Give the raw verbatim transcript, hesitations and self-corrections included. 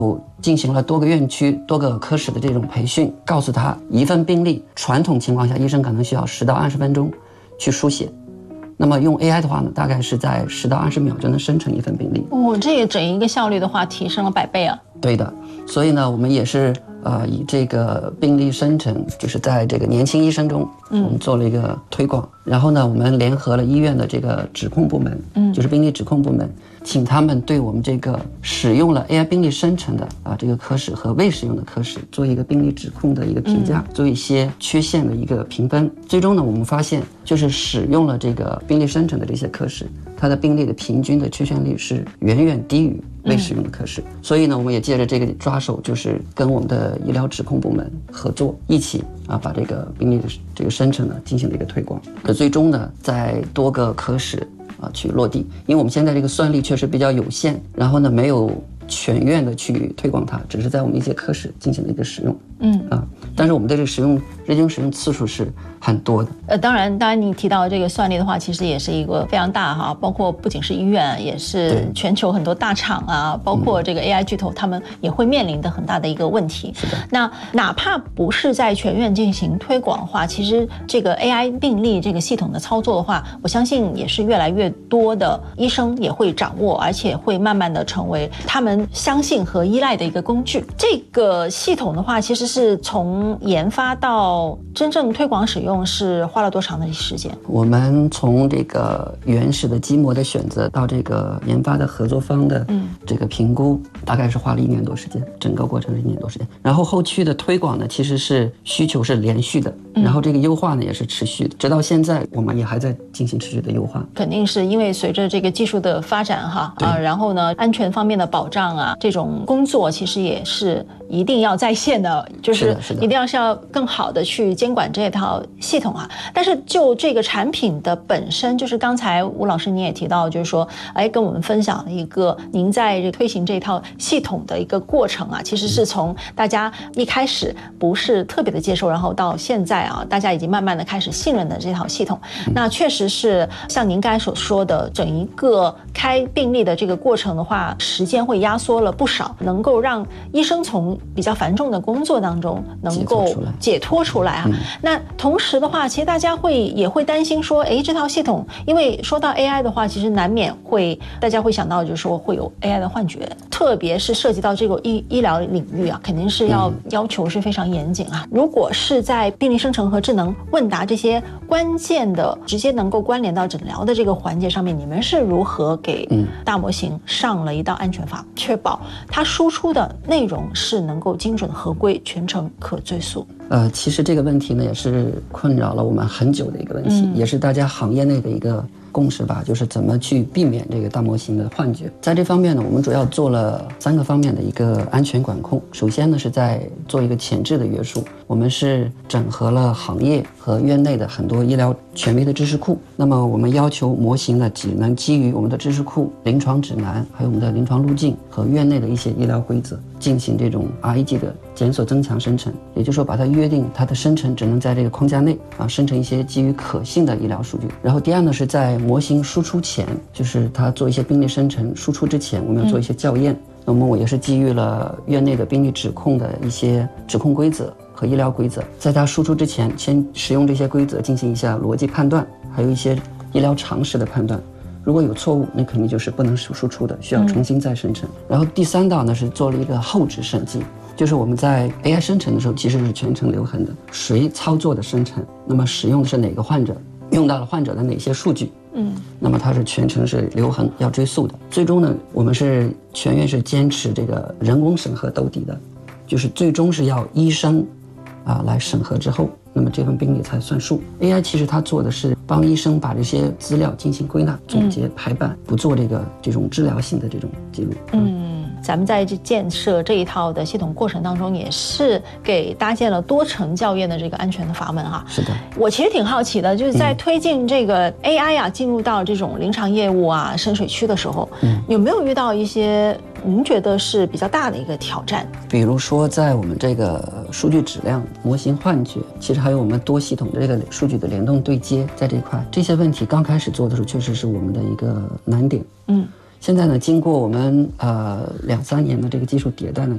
我进行了多个院区、多个科室的这种培训，告诉他一份病历，传统情况下医生可能需要十到二十分钟去书写，那么用 A I 的话呢，大概是在十到二十秒就能生成一份病历。 哦，这个整一个效率的话，提升了百倍啊！ 对的，所以呢，我们也是呃以这个病历生成，就是在这个年轻医生中，我们做了一个推广。嗯、然后呢，我们联合了医院的这个指控部门，嗯，就是病历指控部门，请他们对我们这个使用了 A I 病历生成的啊这个科室和未使用的科室做一个病历指控的一个评价，嗯、做一些缺陷的一个评分。最终呢，我们发现就是使用了这个病历生成的这些科室，它的病历的平均的缺陷率是远远低于未使用的科室。嗯、所以呢，我们也借着这个抓手，就是跟我们的医疗指控部门合作，一起啊把这个病历的这个生成呢进行了一个推广。可最终呢，在多个科室啊去落地，因为我们现在这个算力确实比较有限，然后呢没有全院的去推广它，只是在我们一些科室进行了一个使用。嗯啊，但是我们的这个使用日均使用次数是很多的。 呃，当然，当然你提到这个算力的话，其实也是一个非常大哈，包括不仅是医院，也是全球很多大厂啊，包括这个 A I 巨头，他们也会面临的很大的一个问题。 是的。 那哪怕不是在全院进行推广的话，其实这个 A I 病历这个系统的操作的话，我相信也是越来越多的医生也会掌握，而且会慢慢的成为他们相信和依赖的一个工具。这个系统的话，其实是从研发到真正推广使用是花了多长的时间？ 我们从这个原始的基模的选择到这个研发的合作方的这个评估，嗯、大概是花了一年多时间，整个过程是一年多时间。然后后续的推广呢，其实是需求是连续的，嗯、然后这个优化呢也是持续的，直到现在我们也还在进行持续的优化。 肯定是因为随着这个技术的发展哈啊，然后呢安全方面的保障啊，这种工作其实也是一定要在线的，就是一定要是要更好的去监管这套系统啊。但是就这个产品的本身，就是刚才吴老师你也提到，就是说，哎，跟我们分享了一个您在这推行这套系统的一个过程啊，其实是从大家一开始不是特别的接受，然后到现在啊，大家已经慢慢的开始信任的这套系统。那确实是像您刚才所说的，整一个开病历的这个过程的话，时间会压缩了不少，能够让医生从比较繁重的工作当中能够解脱出来啊。嗯、那同时的话，其实大家会也会担心说，哎，这套系统，因为说到 A I 的话，其实难免会大家会想到就是说会有 A I 的幻觉，特别是涉及到这个医医疗领域啊，肯定是要、嗯、要求是非常严谨啊。如果是在病历生成和智能问答这些关键的直接能够关联到诊疗的这个环节上面，你们是如何给大模型上了一道安全法，确保它输出的内容是能够精准合规，全程可追溯？ 呃，其实这个问题呢，也是困扰了我们很久的一个问题，嗯、也是大家行业内的一个共识吧，就是怎么去避免这个大模型的幻觉。在这方面呢，我们主要做了三个方面的一个安全管控。首先呢，是在做一个前置的约束，我们是整合了行业和院内的很多医疗权威的知识库。那么我们要求模型呢，只能基于我们的知识库、临床指南，还有我们的临床路径和院内的一些医疗规则，进行这种 R A G 的检索增强生成。也就是说，把它约定它的生成只能在这个框架内啊，生成一些基于可信的医疗数据。然后第二呢，是在模型输出前，就是它做一些病历生成输出之前，我们要做一些校验。嗯、那么我也是基于了院内的病历指控的一些指控规则和医疗规则，在它输出之前，先使用这些规则进行一下逻辑判断，还有一些医疗常识的判断。如果有错误，那肯定就是不能输出的，需要重新再生成。嗯、然后第三道呢，是做了一个后置审计，就是我们在 A I 生成的时候其实是全程留痕的，谁操作的生成，那么使用的是哪个患者，用到了患者的哪些数据，嗯，那么它是全程是留痕要追溯的。最终呢，我们是全院是坚持这个人工审核兜底的，就是最终是要医生啊来审核之后，那么这份病历才算数。 A I 其实它做的是帮医生把这些资料进行归纳、总结、排版，不做这个这种治疗性的这种记录。 嗯，咱们在这建设这一套的系统过程当中，也是给搭建了多层校验的这个安全的阀门哈。 是的， 我其实挺好奇的，就是在推进这个 A I 啊，进入到这种临床业务啊、深水区的时候，嗯，有没有遇到一些您觉得是比较大的一个挑战？ 比如说，在我们这个数据质量、模型幻觉，其实还有我们多系统的这个数据的联动对接，在这一块，这些问题刚开始做的时候，确实是我们的一个难点。嗯。现在呢，经过我们呃两三年的这个技术迭代呢，